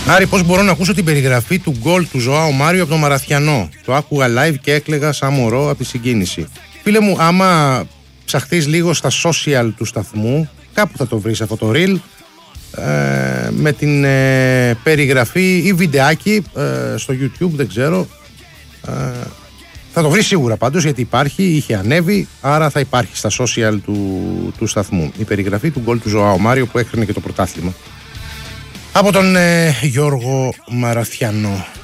Άρη, πώς μπορώ να ακούσω την περιγραφή του γκολ του Ζωάου Μάριο από τον Μαραθιανό? Το άκουγα live και έκλαιγα σαν μωρό από τη συγκίνηση. Φίλε μου, άμα ψαχτείς λίγο στα social του σταθμού, κάπου θα το βρεις αυτό το reel με την περιγραφή ή βιντεάκι στο YouTube, δεν ξέρω. Θα το βρεις σίγουρα πάντως, γιατί υπάρχει, είχε ανέβει, άρα θα υπάρχει στα social του σταθμού η περιγραφή του γκολ του Ζωάου Μάριο που έκρινε και το πρωτάθλημα από τον Γιώργο Μαραθιανό.